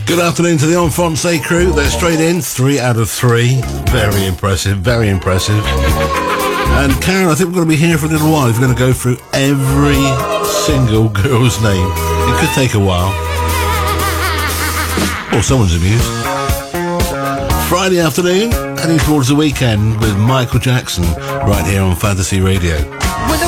Good afternoon to the Enfrancais crew. They're straight in, 3 out of 3. Very impressive, very impressive. And Karen, I think we're going to be here for a little while. We're going to go through every single girl's name. It could take a while. Or someone's amused. Friday afternoon, heading towards the weekend with Michael Jackson right here on Fantasy Radio.